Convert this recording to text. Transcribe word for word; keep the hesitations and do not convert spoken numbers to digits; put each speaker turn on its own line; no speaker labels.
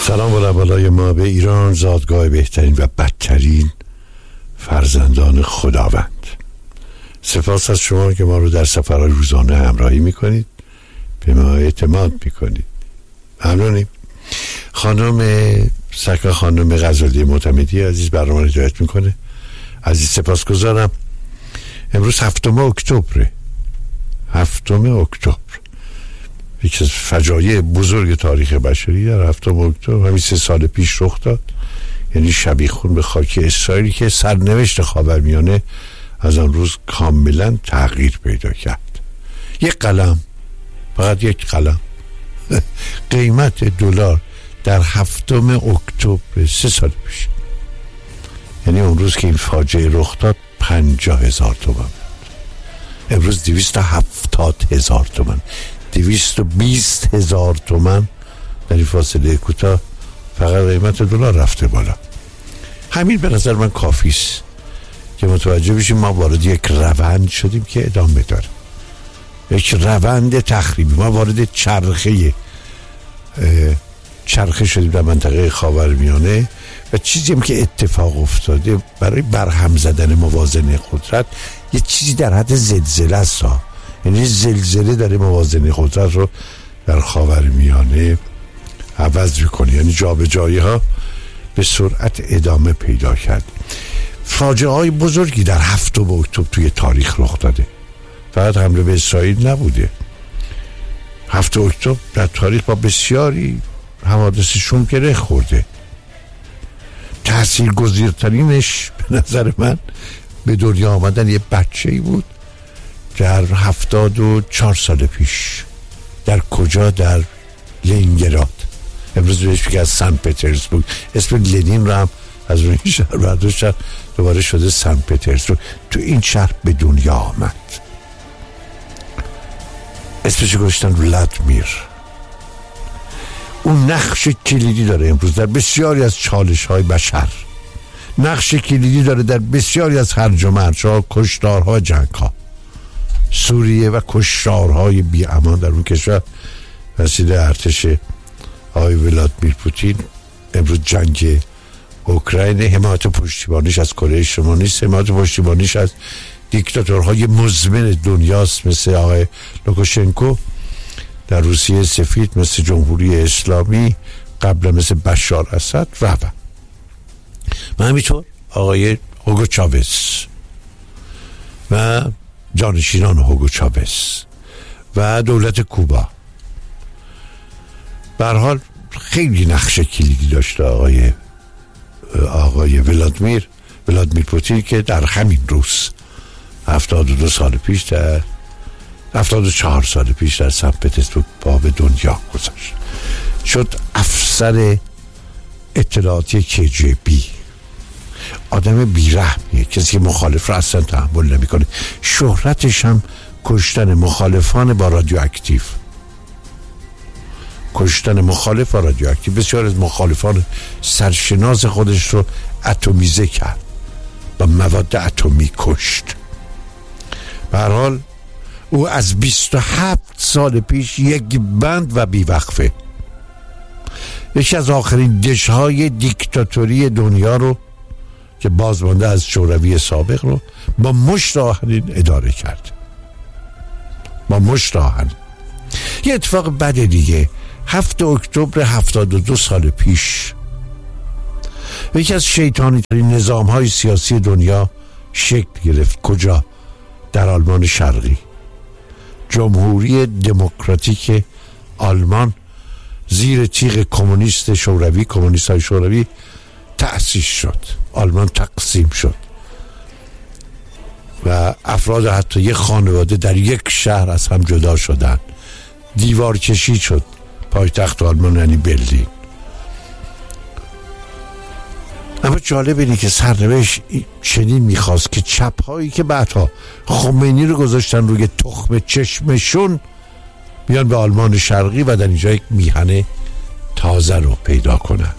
سلام بالا بالای ما به ایران، زادگاه بهترین و بدترین فرزندان خداوند. سپاس از شما که ما رو در سفرهای روزانه همراهی میکنید، به ما اعتماد میکنید. ممنونیم. خانم سکا خانم غزالی معتمدی عزیز برنامه رو هدایت میکنه. عزیز سپاسگزارم. امروز هفتم اکتبر هفتم اکتبر یکی از فجایع بزرگ تاریخ بشری در هفتم اکتبر همین سه سال پیش رخ داد. یعنی شبیخون به خاک اسرائیلی که سرنوشت خاورمیانه از آن روز کاملا تغییر پیدا کرد. یک قلم، فقط یک قلم، قیمت دلار در هفتم اکتبر سه سال پیش، یعنی اون روز که این فاجعه رخ داد، پنجاه هزار تومان. امروز دویست و هفتاد هزار تومان، دویست و بیست هزار تومان. در این فاصله کوتاه فقط قیمت دلار رفته بالا. همین به نظر من کافی است که متوجه بشیم ما وارد یک روند شدیم که ادامه داره، یک روند تخریبی. ما وارد چرخه چرخه شدیم در منطقه خاورمیانه و چیزی هم که اتفاق افتاده برای برهم زدن موازنه قدرت یه چیزی در حد زلزله است. یعنی زلزله داره موازنه قدرت رو در خاورمیانه عوض میکنه، یعنی جابجایی ها به سرعت ادامه پیدا کرد. فاجعه های بزرگی در هفتم اکتبر توی تاریخ رخ داده. فقط حمله به اسرائیل نبوده. هفتم اکتبر در تاریخ با بسیاری حوادثشون گره خورده. تاثیرگذارترینش به نظر من به دنیا آمدن یه بچه‌ای بود در هفتاد و چهار سال پیش. در کجا؟ در لنینگراد. امروز بهش میگه از سن پترزبورگ. اسم لنین رو هم از اون شهر برداشتن، دوباره شده سن پترزبورگ. تو این شهر به دنیا آمد. اسمش گذاشتن ولادیمیر. اون نقش کلیدی داره امروز در بسیاری از چالش های بشر. نقش کلیدی داره در بسیاری از هرج و مرج ها، کشتارها، جنگ ها. سوریه و کشتارهای بی امان در اون کشور وسیله ارتش آقای ولادیمیر پوتین. امروز جنگ اوکراین حمایت پشتیبانیش از کره شمالی نیست، حمایت پشتیبانیش از دیکتاتورهای مزمن دنیاست، مثل آقای لوکاشنکو در روسیه سفید، مثل جمهوری اسلامی قبل، مثل بشار اسد و و و همینطور آقای هوگو چاوز و جانشینان هوگو چاوز و دولت کوبا. به هر حال خیلی نقش کلیدی داشته آقای آقای ولادیمیر ولادیمیر پوتین که در همین روز هفتاد و دو سال پیش در هفتاد و چهار سال پیش در سن پترزبورگ پا به دنیا گذاشت. شد افسر اطلاعاتی کی جی بی. آدم بیرحمیه، کسی که مخالف را اصلا تحمل نمیکنه. شهرتش هم کشتن مخالفان با رادیواکتیو. کشتن مخالف با رادیواکتیو. بسیار از مخالفان سرشناس خودش رو اتمیزه کرد، با مواد اتمی کشت. به هر حال او از بیست و هفت سال پیش یک بند و بیوقفه یکی از آخرین دژهای دیکتاتوری دنیا رو که بازمانده از شوروی سابق رو با مشت آهنین اداره کرد. با مشت آهنین. یه اتفاق بد دیگه، هفتم اکتبر هفتاد و دو سال پیش یکی از شیطانی ترین نظام های سیاسی دنیا شکل گرفت. کجا؟ در آلمان شرقی. جمهوری دموکراتیک آلمان زیر تیغ کمونیست شوروی، کمونیست های شوروی تأسیس شد. آلمان تقسیم شد و افراد حتی یک خانواده در یک شهر از هم جدا شدند. دیوار کشی شد پایتخت آلمان، یعنی برلین. اما جالب اینه که سرنوشت چنین میخواست که چپ هایی که بعدها خمینی رو گذاشتن روی تخم چشمشون بیان به آلمان شرقی و در اینجا یک میهن تازه رو پیدا کنن.